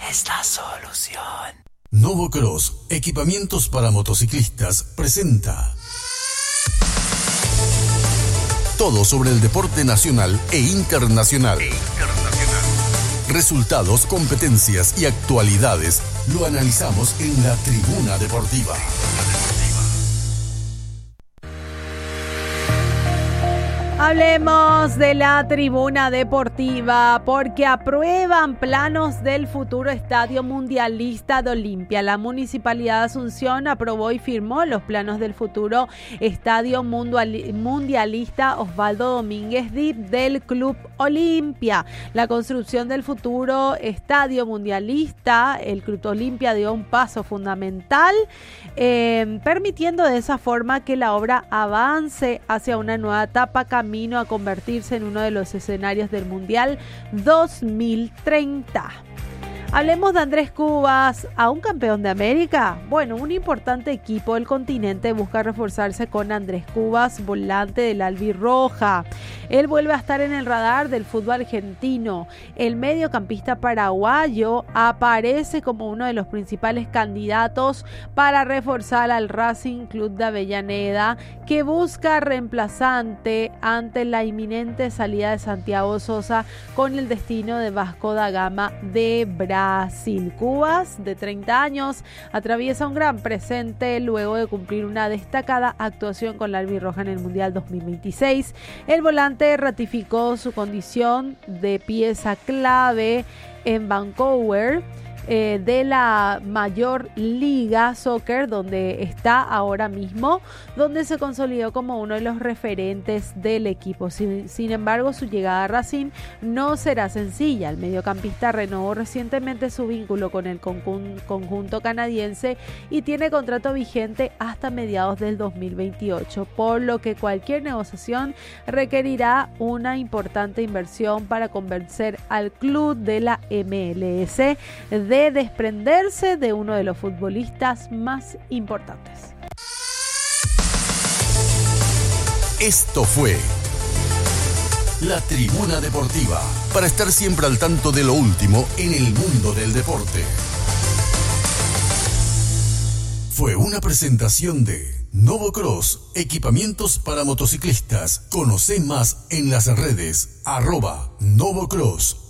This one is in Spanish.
es la solución. Novocross, equipamientos para motociclistas, presenta todo sobre el deporte nacional e internacional. Resultados, competencias y actualidades lo analizamos en la Tribuna Deportiva. Hablemos de la Tribuna Deportiva porque aprueban planos del futuro Estadio Mundialista de Olimpia. La Municipalidad de Asunción aprobó y firmó los planos del futuro Estadio Mundialista Osvaldo Domínguez del Club Olimpia. La construcción del futuro Estadio Mundialista, el Club Olimpia dio un paso fundamental, permitiendo de esa forma que la obra avance hacia una nueva etapa, camino a convertirse en uno de los escenarios del Mundial 2030. Hablemos de Andrés Cubas, a un campeón de América. Bueno, un importante equipo del continente busca reforzarse con Andrés Cubas, volante del albirroja. Él vuelve a estar en el radar del fútbol argentino. El mediocampista paraguayo aparece como uno de los principales candidatos para reforzar al Racing Club de Avellaneda, que busca reemplazante ante la inminente salida de Santiago Sosa con el destino de Vasco da Gama de Brasil. Cubas, de 30 años, atraviesa un gran presente luego de cumplir una destacada actuación con la albirroja en el Mundial 2026. El volante ratificó su condición de pieza clave en Vancouver, de la Major Liga Soccer, donde está ahora mismo, donde se consolidó como uno de los referentes del equipo. Sin embargo, su llegada a Racing no será sencilla. El mediocampista renovó recientemente su vínculo con el conjunto canadiense y tiene contrato vigente hasta mediados del 2028, por lo que cualquier negociación requerirá una importante inversión para convencer al club de la MLS de desprenderse de uno de los futbolistas más importantes. Esto fue la Tribuna Deportiva, para estar siempre al tanto de lo último en el mundo del deporte. Fue una presentación de Novocross, equipamientos para motociclistas. Conoce más en las redes @Novocross.